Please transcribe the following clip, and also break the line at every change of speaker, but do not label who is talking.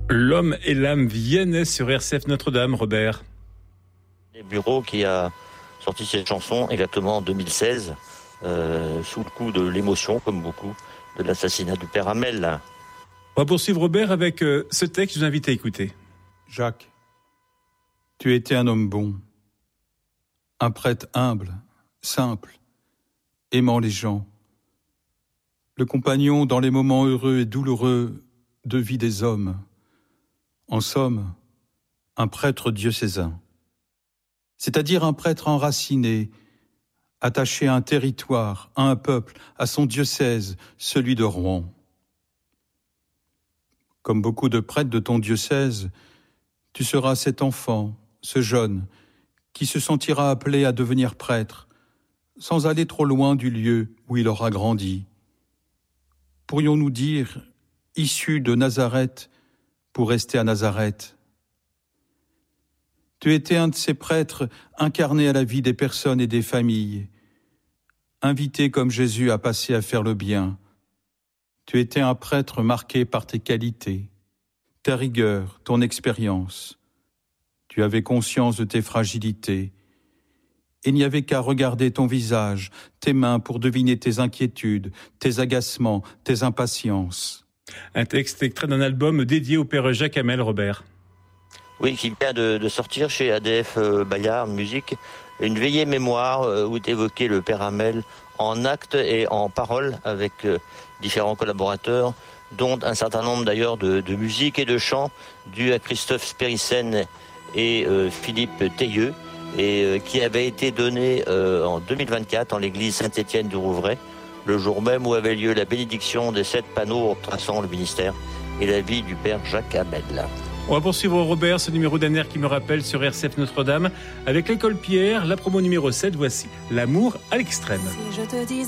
L'homme et l'âme viennent sur RCF Notre-Dame, Robert.
Les Bureaux qui a sorti cette chanson exactement en 2016, sous le coup de l'émotion, comme beaucoup, de l'assassinat du père Hamel.
On va poursuivre, Robert, avec ce texte que je vous invite à écouter.
Jacques, tu étais un homme bon, un prêtre humble, simple, aimant les gens, le compagnon dans les moments heureux et douloureux de vie des hommes. En somme, un prêtre diocésain, c'est-à-dire un prêtre enraciné, attaché à un territoire, à un peuple, à son diocèse, celui de Rouen. Comme beaucoup de prêtres de ton diocèse, tu seras cet enfant, ce jeune, qui se sentira appelé à devenir prêtre, sans aller trop loin du lieu où il aura grandi. Pourrions-nous dire, issu de Nazareth, pour rester à Nazareth. Tu étais un de ces prêtres incarnés à la vie des personnes et des familles, invité comme Jésus à passer à faire le bien. Tu étais un prêtre marqué par tes qualités, ta rigueur, ton expérience. Tu avais conscience de tes fragilités. Il n'y avait qu'à regarder ton visage, tes mains pour deviner tes inquiétudes, tes agacements, tes impatiences.
Un texte extrait d'un album dédié au père Jacques Hamel, Robert.
Oui, qui vient de sortir chez ADF Bayard Musique, une veillée mémoire où est évoqué le père Hamel en actes et en paroles avec différents collaborateurs, dont un certain nombre d'ailleurs de musiques et de chants dus à Christophe Spérissen et Philippe Teyeux, et qui avait été donné en 2024 en l'église Saint-Étienne du Rouvray, le jour même où avait lieu la bénédiction des 7 panneaux traçant le ministère et la vie du père Jacques Hamel.
On va poursuivre, Robert, ce numéro d'ANR qui me rappelle sur RCF Notre-Dame. Avec l'école Pierre, la promo numéro 7, voici L'amour à l'extrême.
Si je te dis